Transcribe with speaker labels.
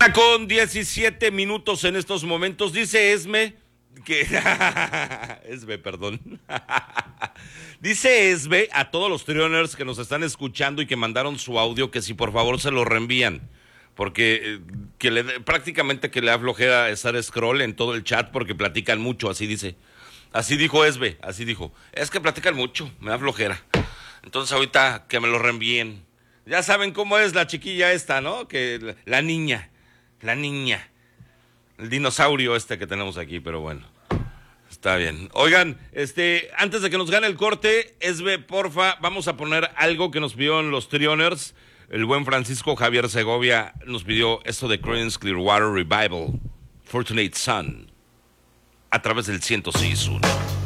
Speaker 1: Con 17 minutos en estos momentos, dice Esme que Esme, perdón. Dice Esme a todos los Trioners que nos están escuchando y que mandaron su audio que si por favor se lo reenvían, porque prácticamente que le da flojera estar scroll en todo el chat porque platican mucho, así dice. Así dijo Esme, así dijo. Es que platican mucho, me da flojera. Entonces ahorita que me lo reenvíen. Ya saben cómo es la chiquilla esta, ¿no? Que la niña, el dinosaurio este que tenemos aquí, pero bueno, está bien. Oigan, antes de que nos gane el corte, Esbe, porfa, vamos a poner algo que nos pidieron los Trioners. El buen Francisco Javier Segovia nos pidió esto de Creedence Clearwater Revival, Fortunate Son, a través del 106.1.